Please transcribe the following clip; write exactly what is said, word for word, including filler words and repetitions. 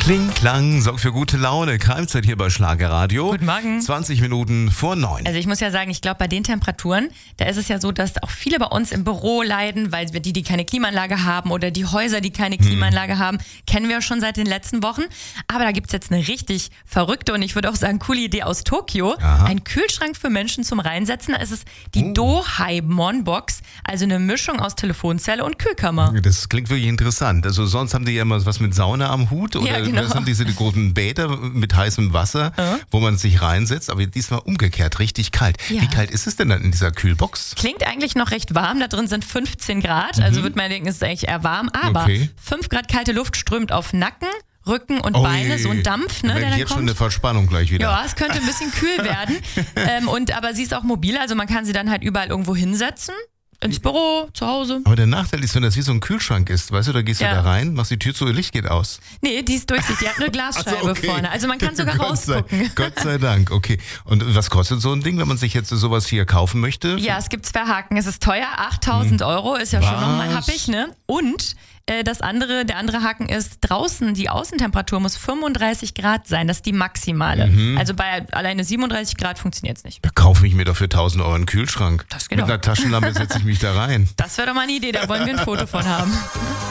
Kling, Klang, sorgt für gute Laune. Keimzeit hier bei Schlagerradio. Guten Morgen. zwanzig Minuten vor neun. Also ich muss ja sagen, ich glaube bei den Temperaturen, da ist es ja so, dass auch viele bei uns im Büro leiden, weil wir die, die keine Klimaanlage haben oder die Häuser, die keine Klimaanlage hm. haben, kennen wir schon seit den letzten Wochen. Aber da gibt's jetzt eine richtig verrückte und ich würde auch sagen coole Idee aus Tokio. Aha. Ein Kühlschrank für Menschen zum Reinsetzen. Da ist es die uh. Do-Haibmon-Box, also eine Mischung aus Telefonzelle und Kühlkammer. Das klingt wirklich interessant. Also sonst haben die ja immer was mit Sauna am Hut oder ja, genau. das sind diese großen Bäder mit heißem Wasser, uh. wo man sich reinsetzt, aber diesmal umgekehrt, richtig kalt. Ja. Wie kalt ist es denn dann in dieser Kühlbox? Klingt eigentlich noch recht warm, da drin sind fünfzehn Grad, mhm. also würde man denken, es ist eigentlich eher warm, aber okay. fünf Grad kalte Luft strömt auf Nacken, Rücken und oh Beine, je. so ein Dampf, ne, da der dann jetzt kommt. Schon eine Verspannung gleich wieder. Ja, es könnte ein bisschen kühl werden, ähm, und, aber sie ist auch mobil, also man kann sie dann halt überall irgendwo hinsetzen. Ins Büro, zu Hause. Aber der Nachteil ist, wenn das wie so ein Kühlschrank ist, weißt du, da gehst ja. du da rein, machst die Tür zu, ihr Licht geht aus. Nee, die ist durchsichtig, die hat eine Glasscheibe also okay. vorne, also man kann sogar Gott rausgucken. Sei, Gott sei Dank, okay. Und was kostet so ein Ding, wenn man sich jetzt sowas hier kaufen möchte? Ja, es gibt zwei Haken, es ist teuer, achttausend Euro, ist ja was? schon nochmal happig, ne? Und äh, das andere, der andere Haken ist, draußen die Außentemperatur muss fünfunddreißig Grad sein, das ist die maximale. Mhm. Also bei alleine siebenunddreißig Grad funktioniert es nicht. Da kaufe ich mir doch für tausend Euro einen Kühlschrank. Das geht Mit auch. einer Taschenlampe setze ich mich da rein. Das wäre doch mal eine Idee, da wollen wir ein Foto von haben.